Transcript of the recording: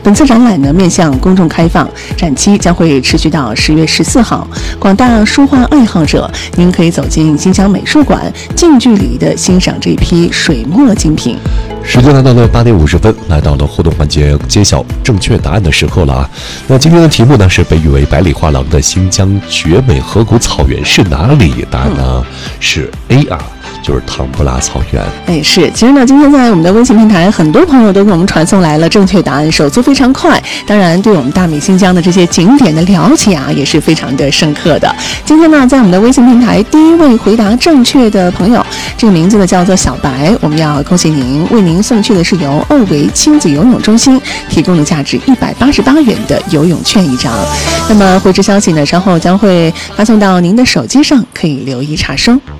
本次展览呢面向公众开放，展期将会持续到10月14号。广大书画爱好者，您可以走进新疆美术馆，近距离的欣赏这批水墨精品。 时间来到了8点50分，来到了互动环节揭晓正确答案的时候了啊！那今天的题目呢是被誉为百里画廊的新疆绝美河谷草原是哪里？答案呢是 A 啊，就是唐布拉草原。 是，其实呢，今天在我们的微信平台，很多朋友都给我们传送来了正确答案，手速非常快。当然，对我们大美新疆的这些景点的了解啊，也是非常的深刻的。今天呢，在我们的微信平台，第一位回答正确的朋友，这个名字呢叫做小白，我们要恭喜您，为您送去的是由欧维亲子游泳中心提供的价值188元的游泳券1张。那么，获知消息呢，稍后将会发送到您的手机上，可以留意查收。